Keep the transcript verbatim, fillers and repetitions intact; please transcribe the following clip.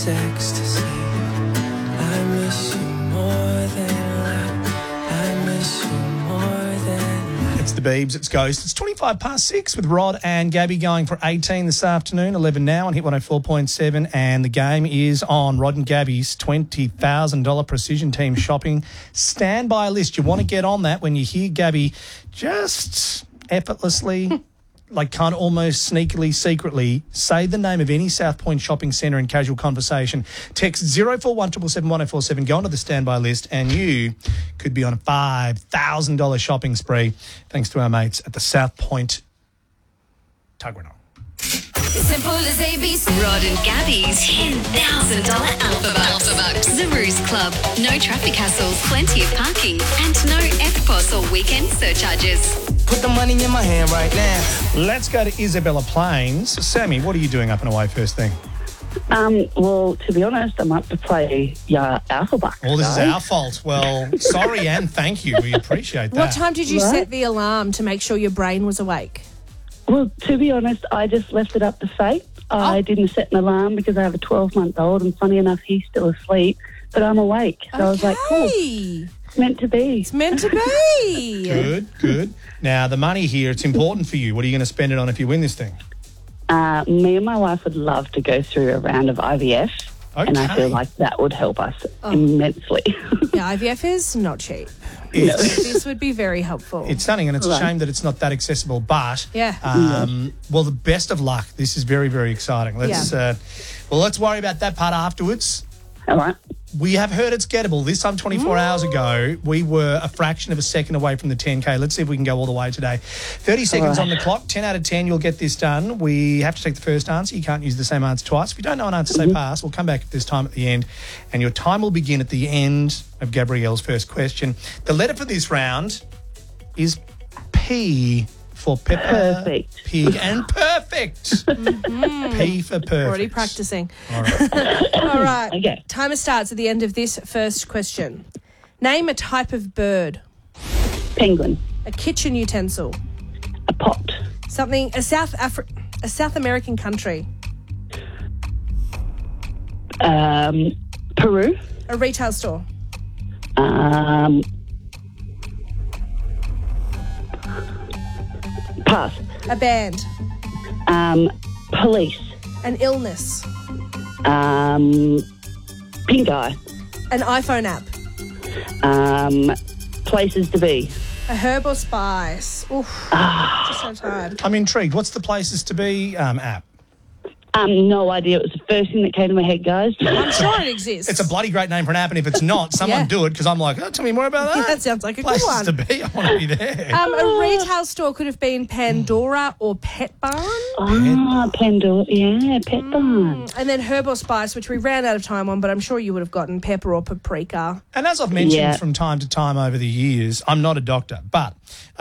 ecstasy. I miss you more than life. I miss you more than life. It's the Beebs, it's Ghost. It's twenty-five past six with Rod and Gabby going for eighteen this afternoon, eleven now on Hit one oh four point seven, and the game is on. Rod and Gabby's twenty thousand dollars Precision Team Shopping standby list. You want to get on that when you hear Gabby just effortlessly, like kind of almost sneakily, secretly say the name of any South Point shopping centre in casual conversation. Text zero four one seven seven one oh four seven, go onto the standby list, and you could be on a five thousand dollars shopping spree thanks to our mates at the South Point Tuggeranong. Simple as A B C. Rod and Gabby's ten thousand dollars Alpha Bucks. Alpha Bucks. Zaru's Club. No traffic hassles, plenty of parking, and no F P O S or weekend surcharges. Put the money in my hand right now. Let's go to Isabella Plains. Sammy, what are you doing up and away first thing? Um, well, to be honest, I'm up to play your Alpha Bucks. Well, this is guys. our fault. Well, sorry and thank you. We appreciate that. What time did you Right. set the alarm to make sure your brain was awake? Well, to be honest, I just left it up to fate. I Oh. didn't set an alarm because I have a twelve-month-old, and funny enough, he's still asleep, but I'm awake. So I was like, cool, Okay. it's meant to be. It's meant to be. Good, good. Now, the money here, it's important for you. What are you going to spend it on if you win this thing? Uh, me and my wife would love to go through a round of I V F, and I Okay. feel like that would help us Oh. immensely. Yeah, I V F is not cheap. It's, This would be very helpful. it's stunning, and it's a Right. shame that it's not that accessible, but Yeah. um, well, the best of luck. This is very, very exciting. Let's Yeah. uh, well, let's worry about that part afterwards. All right. We have heard it's gettable. This time twenty-four hours ago, we were a fraction of a second away from the ten K. Let's see if we can go all the way today. thirty seconds on the clock, ten out of ten, you'll get this done. We have to take the first answer. You can't use the same answer twice. If you don't know an answer, say pass. We'll come back at this time at the end, and your time will begin at the end of Gabrielle's first question. The letter for this round is P for pepper, Perfect. pig, and perfect. P for perfect. Already practicing. All right. All right. Okay. Timer starts at the end of this first question. Name a type of bird. Penguin. A kitchen utensil. A pot. Something. A South Afri- A South American country. Um, Peru. A retail store. Um, pass. A band. Um, police. An illness. Um, pink eye. An iPhone app. Um, places to be. A herb or spice. Oof. Just no time. I'm intrigued. What's the places to be um, app? Um, no idea. It was the first thing that came to my head, guys. I'm sure it exists. It's a bloody great name for an app, and if it's not, someone Yeah. do it, because I'm like, oh, tell me more about that. That sounds like a good Places one. to be. I want to be there. Um, a retail store could have been Pandora or Pet Barn. Ah, Pandora. Yeah, Pet Barn. And then herb or spice, which we ran out of time on, but I'm sure you would have gotten pepper or paprika. And as I've mentioned Yeah. from time to time over the years, I'm not a doctor, but